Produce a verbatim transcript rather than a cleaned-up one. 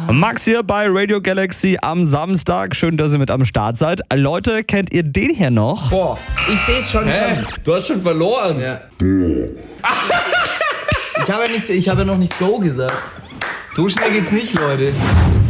Max hier bei Radio Galaxy am Samstag. Schön, dass ihr mit am Start seid. Leute, kennt ihr den hier noch? Boah, ich sehe es schon. Hä? Du hast schon verloren. Ja. Ich habe ja, nicht, ich habe ja noch nicht Go gesagt. So schnell geht's nicht, Leute.